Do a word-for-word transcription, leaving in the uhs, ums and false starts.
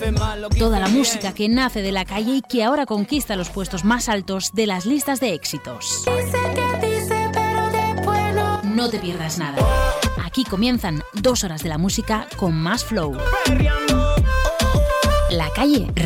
Toda la música que nace de la calle y que ahora conquista los puestos más altos de las listas de éxitos. No te pierdas nada. Aquí comienzan dos horas de la música con más flow. La Calle